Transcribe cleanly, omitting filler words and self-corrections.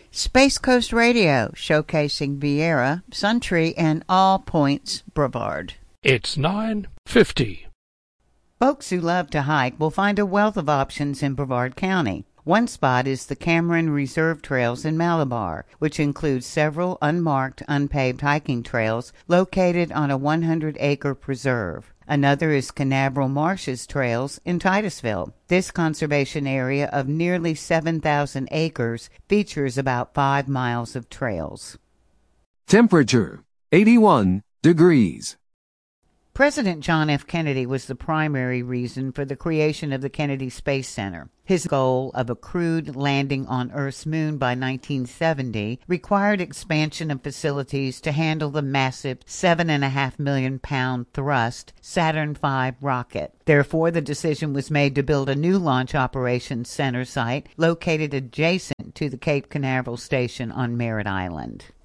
Space Coast Radio, showcasing Viera, Suntree, and All Points Brevard. It's 9:50. Folks who love to hike will find a wealth of options in Brevard County. One spot is the Cameron Reserve Trails in Malabar, which includes several unmarked, unpaved hiking trails located on a 100-acre preserve. Another is Canaveral Marshes Trails in Titusville. This conservation area of nearly 7,000 acres features about 5 miles of trails. Temperature, 81 degrees. President John F. Kennedy was the primary reason for the creation of the Kennedy Space Center. His goal of a crewed landing on Earth's moon by 1970 required expansion of facilities to handle the massive 7.5 million pound thrust Saturn V rocket. Therefore, the decision was made to build a new launch operations center site located adjacent to the Cape Canaveral station on Merritt Island.